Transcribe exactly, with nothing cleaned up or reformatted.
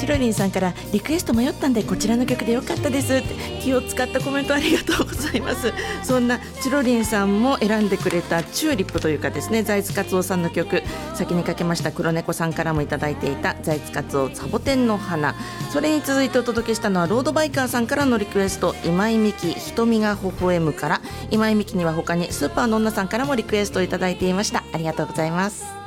チロリンさんからリクエスト迷ったんでこちらの曲でよかったですって気を使ったコメントありがとうございます。そんなチロリンさんも選んでくれたチューリップというかですね、財津勝夫さんの曲、先にかけました黒猫さんからもいただいていた財津勝夫サボテンの花、それに続いてお届けしたのはロードバイカーさんからのリクエスト、今井美樹瞳が微笑むから。今井美樹には他にスーパーの女さんからもリクエストをいただいていました。ありがとうございます。